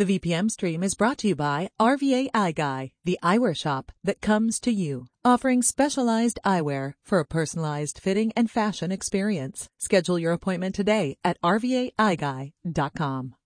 The VPM stream is brought to you by RVA Eye Guy, the eyewear shop that comes to you, offering specialized eyewear for a personalized fitting and fashion experience. Schedule your appointment today at rvaeyeguy.com.